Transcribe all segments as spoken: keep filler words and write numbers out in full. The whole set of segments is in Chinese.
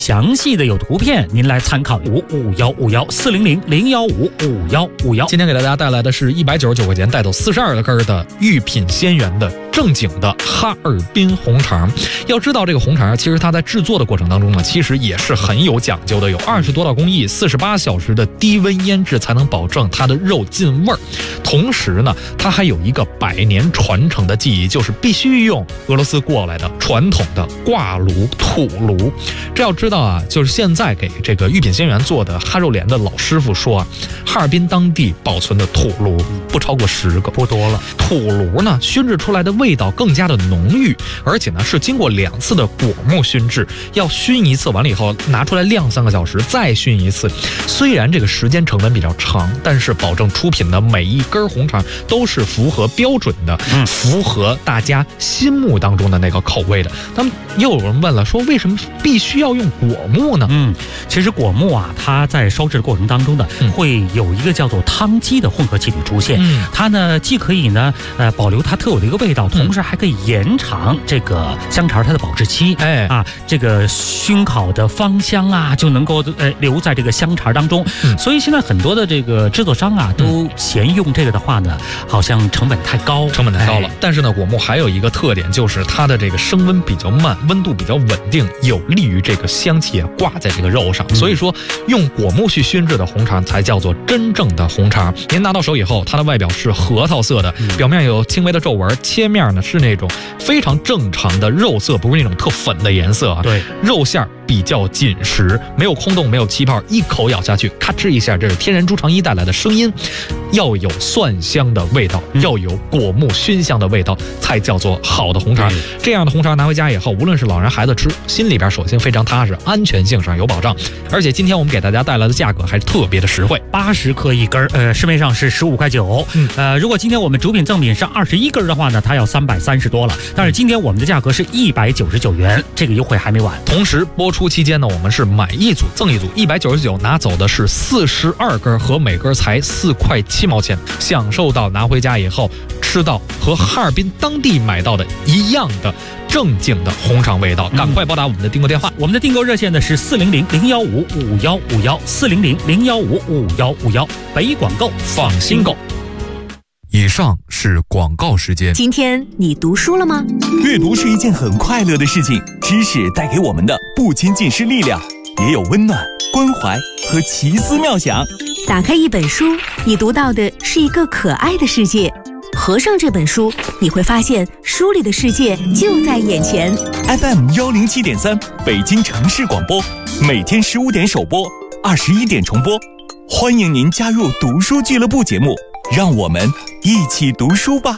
详细的有图片，您来参考五五幺五幺四零零零幺五五幺五幺。 今天给大家带来的是一百九十九块钱带走四十二个根的御品鲜源的正经的哈尔滨红肠。要知道这个红肠其实它在制作的过程当中呢，其实也是很有讲究的，有二十多道工艺，四十八小时的低温腌制才能保证它的肉进味儿。同时呢，它还有一个百年传承的技艺，就是必须用俄罗斯过来的传统的挂炉土炉。这要知道啊，就是现在给这个御品鲜源做的哈肉莲的老师傅说啊，哈尔滨当地保存的土炉不超过十个， 不多了。 土炉呢熏制出来的味道更加的浓郁，而且呢是经过两次的果木熏制，要熏一次完了以后拿出来晾三个小时，再熏一次。虽然这个时间成本比较长，但是保证出品的每一根红肠都是符合标准的，嗯、符合大家心目当中的那个口味的。那么又有人问了，说为什么必须要用果木呢？ 嗯，其实果木啊，它在烧制的过程当中呢，嗯、会有一个叫做汤基的混合气体出现。嗯、它呢既可以呢呃保留它特有的一个味道，同时还可以延长这个香肠它的保质期。哎啊，这个熏烤的芳香啊，就能够呃留在这个香肠当中。嗯、所以现在很多的这个制作商啊，都嫌用这个的话呢，好像成本太高， 成本太高了。哎、但是呢，果木还有一个特点，就是它的这个升温比较慢，温度比较稳定，有利于这个香气挂在这个肉上。嗯、所以说，用果木去熏制的红肠才叫做真正的红肠。您拿到手以后，它的外表是核桃色的，表面有轻微的皱纹，切面呢是那种非常正常的肉色，不是那种特粉的颜色啊。 对， 肉馅比较紧实，没有空洞，没有气泡，一口咬下去，咔哧一下，这是天然猪肠衣带来的声音。要有蒜香的味道，要有果木熏香的味道，才叫做好的红肠。这样的红肠拿回家以后，无论是老人孩子吃，心里边首先非常踏实，安全性上有保障。而且今天我们给大家带来的价格还是特别的实惠， 八十克一根，呃，市面上是十五块九。嗯，呃，如果今天我们主品赠品是二十一根的话呢，它要三百三十多了。但是今天我们的价格是一百九十九元，这个优惠还没完。 同时播出期间呢，我们是买一组赠一组，一百九十九拿走的是四十二根，和每根才四块七毛钱，享受到拿回家以后吃到和哈尔滨当地买到的一样的正经的红肠味道。赶快拨打我们的订购电话， 嗯、我们的订购热线呢是四零零零幺五五幺五幺，四零零零幺五五幺五幺，北广购放心购。 以上是广告时间。 今天你读书了吗？ 阅读是一件很快乐的事情，知识带给我们的不仅仅是力量，也有温暖、关怀和奇思妙想。 打开一本书，你读到的是一个可爱的世界。合上这本书，你会发现书里的世界就在眼前。 F M 一零七点三，北京城市广播，每天十五点首播，二十一点重播。欢迎您加入读书俱乐部节目，让我们一起读书吧。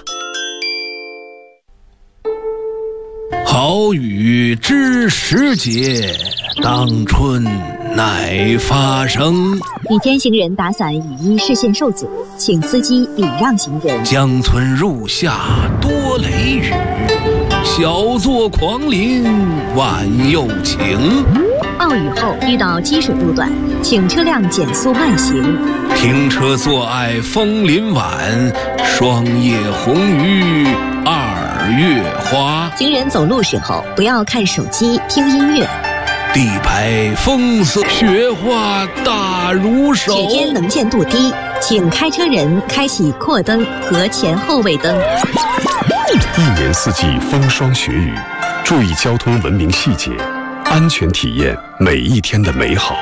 好雨知时节，当春乃发生。 比肩行人打伞雨衣视线受阻，请司机礼让行人。 江村入夏多雷雨，小作狂铃晚又晴。 暴雨后遇到积水路段，请车辆减速慢行。 停车坐爱枫林晚，霜叶红于二月花。 行人走路时候不要看手机听音乐。 地排风色雪花大如手。 夜间能见度低，请开车人开启扩灯和前后尾灯。 一年四季风霜雪雨，注意交通文明细节，安全体验每一天的美好。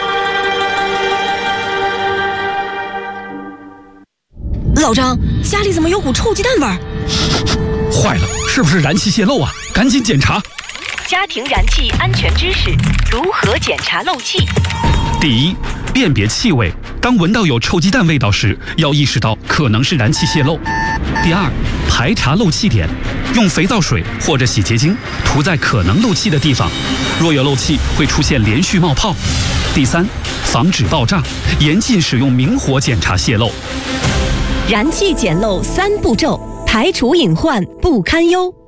老张，家里怎么有股臭鸡蛋味儿？ 坏了，是不是燃气泄漏啊？赶紧检查。 家庭燃气安全知识：如何检查漏气？ 第一，辨别气味，当闻到有臭鸡蛋味道时，要意识到可能是燃气泄漏。第二，排查漏气点，用肥皂水或者洗洁精涂在可能漏气的地方，若有漏气会出现连续冒泡。第三，防止爆炸，严禁使用明火检查泄漏。 燃气检漏三步骤，排除隐患不堪忧。